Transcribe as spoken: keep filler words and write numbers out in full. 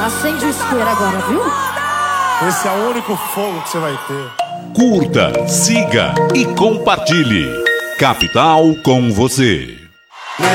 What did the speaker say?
Acende o isqueiro agora, viu? Esse é o único fogo que você vai ter. Curta, siga e compartilhe. Capital com você.